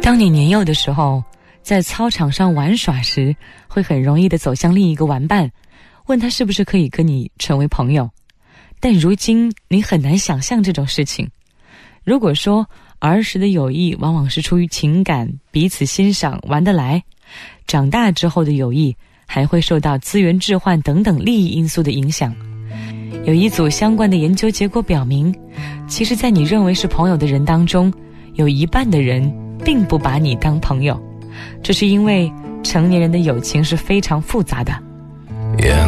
当你年幼的时候，在操场上玩耍时，会很容易地走向另一个玩伴，问他是不是可以跟你成为朋友。但如今你很难想象这种事情。如果说儿时的友谊往往是出于情感，彼此欣赏，玩得来，长大之后的友谊还会受到资源置换等等利益因素的影响。有一组相关的研究结果表明，其实在你认为是朋友的人当中，有一半的人并不把你当朋友。这是因为成年人的友情是非常复杂的。